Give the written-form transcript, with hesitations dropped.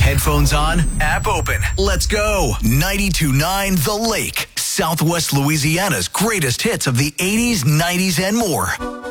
Headphones on, app open. Let's go. 92.9 The Lake, Southwest Louisiana's greatest hits of the 80s, 90s, and more.